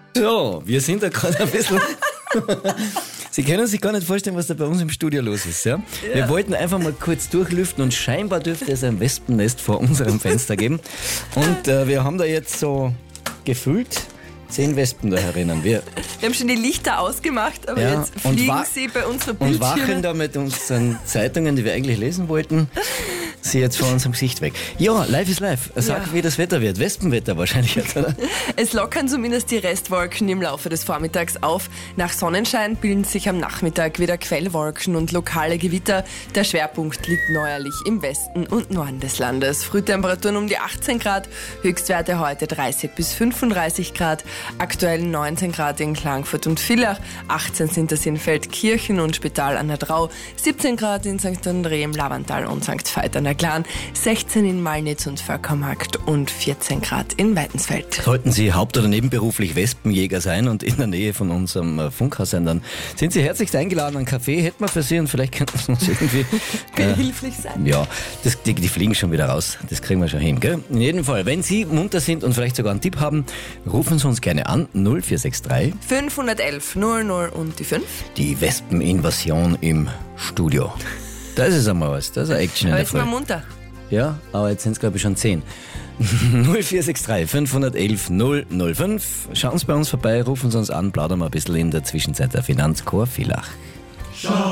So, wir sind da gerade ein bisschen... Sie können sich gar nicht vorstellen, was da bei uns im Studio los ist. Ja? Wir wollten einfach mal kurz durchlüften und scheinbar dürfte es ein Wespennest vor unserem Fenster geben. Und wir haben da jetzt so gefühlt 10 Wespen da herinnen. Wir haben schon die Lichter ausgemacht, aber jetzt fliegen sie bei unserer Bildschirme. Und wackeln da mit unseren Zeitungen, die wir eigentlich lesen wollten, sie jetzt vor unserem Gesicht weg. Ja, live ist live. Sag, wie das Wetter wird. Wespenwetter wahrscheinlich jetzt, oder? Es lockern zumindest die Restwolken im Laufe des Vormittags auf. Nach Sonnenschein bilden sich am Nachmittag wieder Quellwolken und lokale Gewitter. Der Schwerpunkt liegt neuerlich im Westen und Norden des Landes. Frühtemperaturen um die 18 Grad, Höchstwerte heute 30 bis 35 Grad. Aktuell 19 Grad in Klagenfurt und Villach, 18 sind es in Feldkirchen und Spital an der Drau, 17 Grad in St. André im Lavantal und St. Veit an der Glan, 16 in Malnitz und Völkermarkt und 14 Grad in Weidensfeld. Sollten Sie haupt- oder nebenberuflich Wespenjäger sein und in der Nähe von unserem Funkhaus sein, dann sind Sie herzlichst eingeladen. Einen Kaffee hätten wir für Sie und vielleicht könnten Sie uns irgendwie behilflich sein. Ja, die fliegen schon wieder raus. Das kriegen wir schon hin, gell? In jedem Fall, wenn Sie munter sind und vielleicht sogar einen Tipp haben, rufen Sie uns gerne an, 0463 511 00 und die 5. Die Wespeninvasion im Studio. Das ist einmal was, das ist eine Action in der Früh. Aber jetzt mal munter. Ja, aber jetzt sind es glaube ich schon 10. 0463 511 005. Schauen Sie bei uns vorbei, rufen Sie uns an, plaudern wir ein bisschen in der Zwischenzeit der Finanzchor Villach.